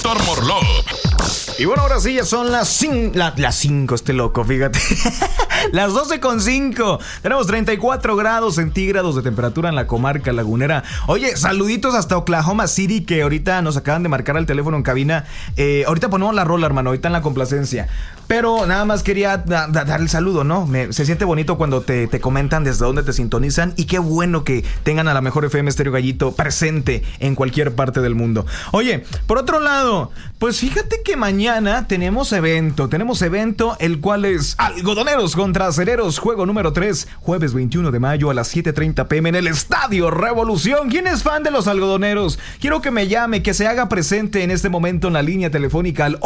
Víctor Morlov. Y bueno, ahora sí, ya son las 5, este loco, fíjate. Las 12:05. Tenemos 34 grados centígrados de temperatura en la comarca lagunera. Oye, saluditos hasta Oklahoma City, que ahorita nos acaban de marcar al teléfono en cabina. Ahorita ponemos la rola, hermano, ahorita en la complacencia. Pero nada más quería dar el saludo, ¿no? Se siente bonito cuando te comentan desde dónde te sintonizan. Y qué bueno que tengan a la mejor FM Estéreo Gallito presente en cualquier parte del mundo. Oye, por otro lado, pues fíjate que mañana tenemos evento, el cual es Algodoneros contra Acereros, juego número 3, jueves 21 de mayo a las 7:30 p.m. en el Estadio Revolución. ¿Quién es fan de los algodoneros? Quiero que me llame, que se haga presente en este momento en la línea telefónica al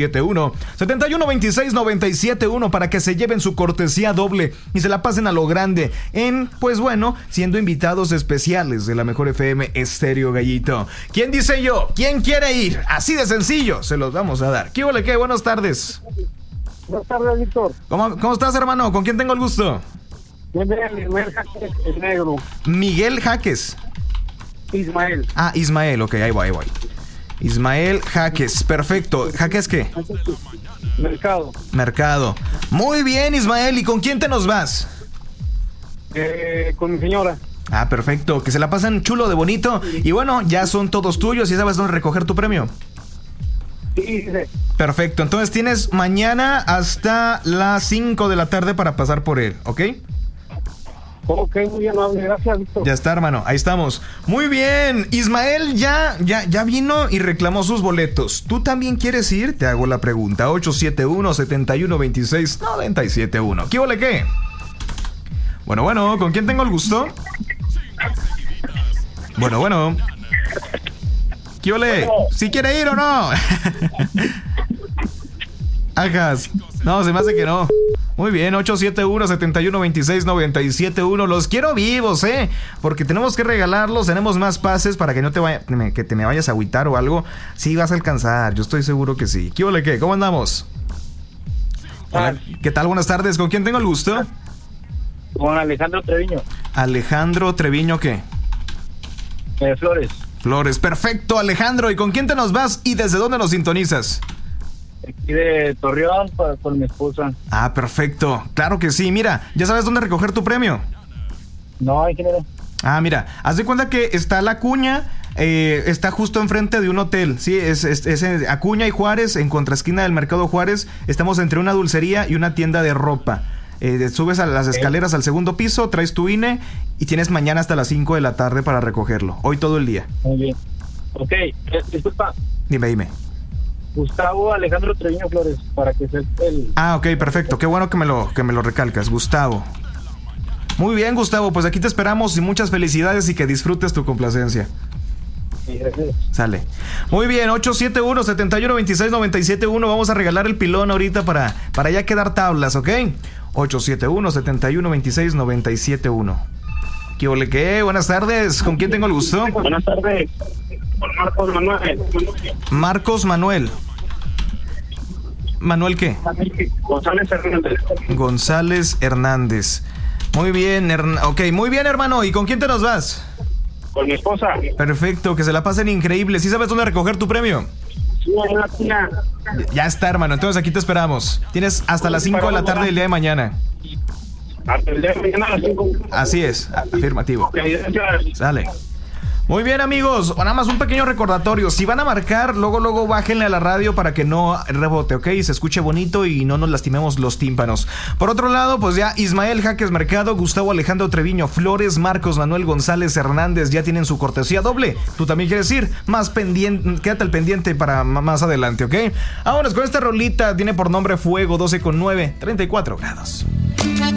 871-7126-971 para que se lleven su cortesía doble y se la pasen a lo grande en, pues bueno, siendo invitados especiales de la mejor FM Estéreo Gallito. ¿Quién dice yo? ¿Quién quiere ir? Así de sencillo, se los vamos a dar. ¿Qué ole, qué? Buenas tardes. Buenas tardes, Víctor. ¿Cómo estás, hermano? ¿Con quién tengo el gusto? Miguel Jaques, el negro. Miguel Jaques. Ismael. Ah, Ismael, ok, ahí voy. Ismael Jaques, perfecto. ¿Jaques qué? Mercado. Muy bien, Ismael. ¿Y con quién te nos vas? Con mi señora. Ah, perfecto. Que se la pasen chulo de bonito. Y bueno, ya son todos tuyos y sabes dónde recoger tu premio. Sí. Perfecto. Entonces tienes mañana hasta las 5 de la tarde para pasar por él, ¿ok? Ok, muy bien, gracias, Víctor. Ya está, hermano, ahí estamos. Muy bien, Ismael ya vino y reclamó sus boletos. ¿Tú también quieres ir? Te hago la pregunta. 871-7126-971. ¿Qué ole qué? Bueno, ¿con quién tengo el gusto? Bueno. ¿Qué ole? ¿Sí quiere ir o no? Ajas. No, se me hace que no. Muy bien, 871-7126-971. Los quiero vivos, porque tenemos que regalarlos. Tenemos más pases para que no te me vayas a agüitar o algo. Sí, vas a alcanzar, yo estoy seguro que sí. ¿Qué ole qué? ¿Cómo andamos? Hola, ¿qué tal? Buenas tardes, ¿con quién tengo el gusto? Con Alejandro Treviño. Alejandro Treviño, ¿qué? Flores, perfecto, Alejandro. ¿Y con quién te nos vas y desde dónde nos sintonizas? Aquí de Torreón con mi esposa. Ah, perfecto, claro que sí. Mira, ¿ya sabes dónde recoger tu premio? No, ¿quién era? Ah, mira, haz de cuenta que está La Acuña, está justo enfrente de un hotel. Sí, es en Acuña y Juárez, en contraesquina del Mercado Juárez. Estamos entre una dulcería y una tienda de ropa. Subes a las escaleras al segundo piso, traes tu INE y tienes mañana hasta las 5 de la tarde para recogerlo. Hoy todo el día. Muy bien. Ok, disculpa. Dime. Gustavo Alejandro Treviño Flores, para que sea el... Ah, ok, perfecto. Qué bueno que me lo recalcas, Gustavo. Muy bien, Gustavo, pues aquí te esperamos y muchas felicidades y que disfrutes tu complacencia. Sí, gracias. Sale. Muy bien, 871-7126-971. Vamos a regalar el pilón ahorita para ya quedar tablas, ¿ok? 871-7126-971. ¿Qué ole qué? Buenas tardes. ¿Con quién tengo el gusto? Buenas tardes. Con Marcos Manuel. Marcos Manuel. ¿Manuel qué? González Hernández. Muy bien, muy bien, hermano. ¿Y con quién te nos vas? Con mi esposa. Perfecto, que se la pasen increíble. ¿Sí sabes dónde recoger tu premio? Sí, en la tina. Ya está, hermano. Entonces aquí te esperamos. Tienes hasta las 5 de la tarde del día de mañana. Hasta el día de mañana a las 5. Así es, afirmativo. Sale. Muy bien, amigos, nada más un pequeño recordatorio. Si van a marcar, luego bájenle a la radio para que no rebote, ¿ok? Y se escuche bonito y no nos lastimemos los tímpanos. Por otro lado, pues ya Ismael Jaques Mercado, Gustavo Alejandro Treviño Flores, Marcos Manuel González Hernández ya tienen su cortesía doble. ¿Tú también quieres ir? Más pendiente, quédate al pendiente para más adelante, ¿ok? Vámonos con esta rolita, tiene por nombre Fuego, 12:9, 34 grados.